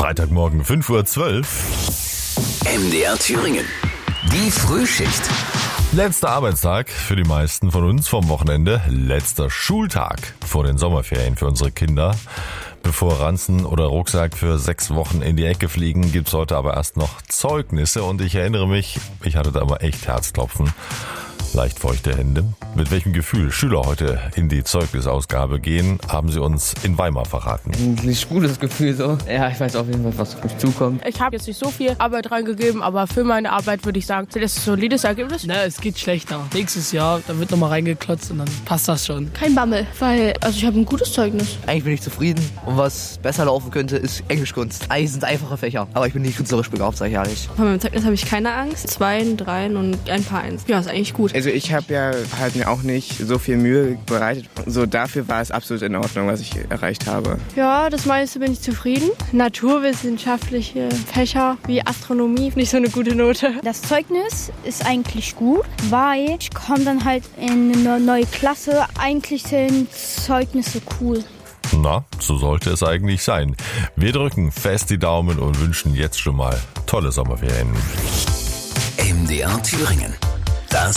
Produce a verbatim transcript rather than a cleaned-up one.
Freitagmorgen fünf Uhr zwölf. M D R Thüringen. Die Frühschicht. Letzter Arbeitstag für die meisten von uns vom Wochenende. Letzter Schultag vor den Sommerferien für unsere Kinder. Bevor Ranzen oder Rucksack für sechs Wochen in die Ecke fliegen, gibt's heute aber erst noch Zeugnisse. Und ich erinnere mich, ich hatte da immer echt Herzklopfen. Leicht feuchte Hände. Mit welchem Gefühl Schüler heute in die Zeugnisausgabe gehen, haben sie uns in Weimar verraten. Ein gutes Gefühl so. Ja, ich weiß auf jeden Fall, was auf mich zukommt. Ich habe jetzt nicht so viel Arbeit reingegeben, aber für meine Arbeit würde ich sagen, das ist ein solides Ergebnis. Na, es geht schlechter. Nächstes Jahr, da wird nochmal reingeklotzt und dann passt das schon. Kein Bammel, weil also ich habe ein gutes Zeugnis. Eigentlich bin ich zufrieden. Und was besser laufen könnte, ist Englischkunst. Eigentlich sind einfache Fächer, aber ich bin nicht künstlerisch begabt, sag ich ehrlich. Bei meinem Zeugnis habe ich keine Angst. Zweien, dreien und ein paar Eins. Ja, ist eigentlich gut. Also ich habe ja halt mir auch nicht so viel Mühe bereitet. So dafür war es absolut in Ordnung, was ich erreicht habe. Ja, das meiste bin ich zufrieden. Naturwissenschaftliche Fächer wie Astronomie, nicht so eine gute Note. Das Zeugnis ist eigentlich gut, weil ich komme dann halt in eine neue Klasse. Eigentlich sind Zeugnisse cool. Na, so sollte es eigentlich sein. Wir drücken fest die Daumen und wünschen jetzt schon mal tolle Sommerferien. M D R Thüringen. Das